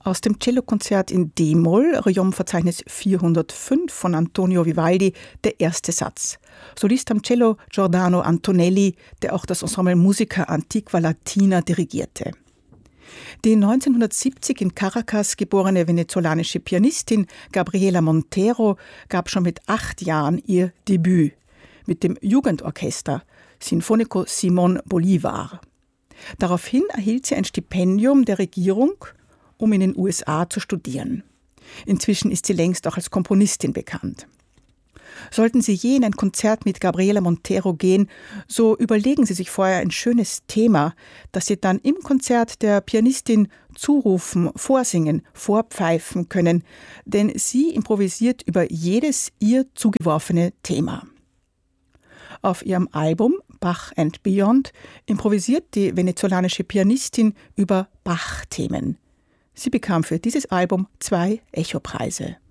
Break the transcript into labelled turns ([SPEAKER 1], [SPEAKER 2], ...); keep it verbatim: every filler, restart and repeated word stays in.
[SPEAKER 1] Aus dem Cellokonzert in D-Moll, Requiem-Verzeichnis vierhundertfünf von Antonio Vivaldi, der erste Satz. Solist am Cello Giordano Antonelli, der auch das Ensemble Musica Antiqua Latina dirigierte. Die neunzehnhundertsiebzig in Caracas geborene venezolanische Pianistin Gabriela Montero gab schon mit acht Jahren ihr Debüt mit dem Jugendorchester Sinfónico Simón Bolívar. Daraufhin erhielt sie ein Stipendium der Regierung, um in den U S A zu studieren. Inzwischen ist sie längst auch als Komponistin bekannt. Sollten Sie je in ein Konzert mit Gabriela Montero gehen, so überlegen Sie sich vorher ein schönes Thema, das Sie dann im Konzert der Pianistin zurufen, vorsingen, vorpfeifen können, denn sie improvisiert über jedes ihr zugeworfene Thema. Auf ihrem Album Bach and Beyond improvisiert die venezolanische Pianistin über Bach-Themen. Sie bekam für dieses Album zwei Echo-Preise.